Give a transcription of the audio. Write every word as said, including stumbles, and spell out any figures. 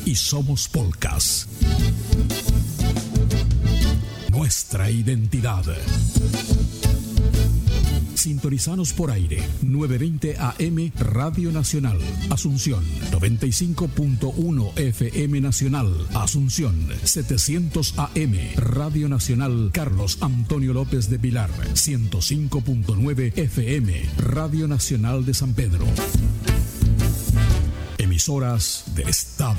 y somos Polcas. Nuestra identidad. Sintonizanos por aire, novecientos veinte A M Radio Nacional, Asunción, noventa y cinco punto uno F M Nacional, Asunción, setecientos A M Radio Nacional Carlos Antonio López de Pilar, ciento cinco punto nueve F M Radio Nacional de San Pedro. Emisoras del Estado.